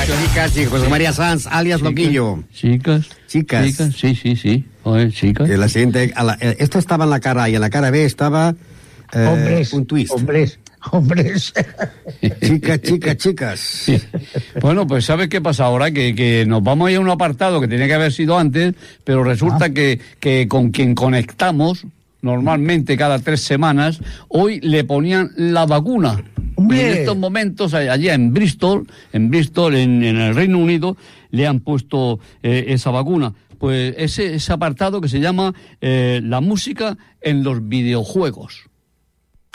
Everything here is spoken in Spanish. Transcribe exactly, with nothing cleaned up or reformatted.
chicas, chicos. José María Sanz, alias chicas, Loquillo. Chicas. Chicas. Chicas, sí, sí, sí. Oye, chicas. Que la siguiente, a la, esto estaba en la cara A y en la cara B estaba eh, hombres, un twist. Hombres, hombres. Chicas, chicas, chicas. Sí. Bueno, pues ¿sabes qué pasa ahora? Que, que nos vamos a ir a un apartado que tenía que haber sido antes, pero resulta ah. que, que con quien conectamos, normalmente cada tres semanas, hoy le ponían la vacuna. Y en estos momentos, allá en Bristol, en Bristol, en, en el Reino Unido, le han puesto eh, esa vacuna. Pues ese, ese apartado que se llama eh, la música en los videojuegos.